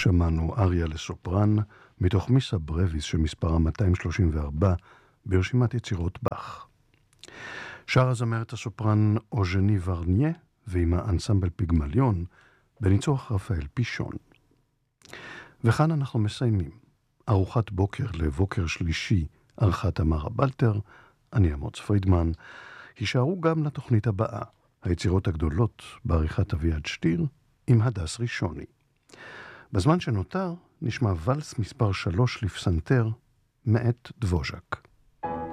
שמענו אריה לסופרן מתוך מיסה ברביס שמספרה 234 ברשימת יצירות באך. שר הזמרת הסופרן אוז'ני ורניה ועם האנסמבל פיגמליון בניצוח רפאל פישון. וכאן אנחנו מסיימים. ארוחת בוקר לבוקר שלישי ערכה תמרה בלטר, אני אמוץ פרידמן. הישארו גם לתוכנית הבאה, היצירות הגדולות בעריכת אביעד שטיר עם הדס ראשוני. בזמן שנותר נשמע ולס מספר 3 לפסנתר מאת דבוז'ק.